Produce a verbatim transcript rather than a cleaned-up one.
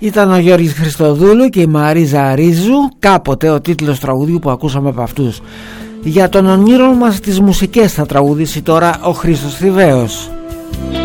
Ήταν ο Γιώργης Χριστοδούλου και η Μαρίζα Ρίζου, κάποτε ο τίτλος τραγουδιού που ακούσαμε από αυτούς. Για τον ονείρο μας τις μουσικές θα τραγουδήσει τώρα ο Χρήστος Θηβαίος.